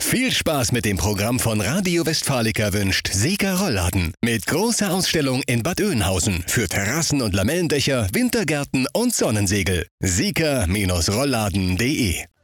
Viel Spaß mit dem Programm von Radio Westfalica wünscht Sika Rollladen. Mit großer Ausstellung in Bad Oeynhausen für Terrassen und Lamellendächer, Wintergärten und Sonnensegel. sika-rollladen.de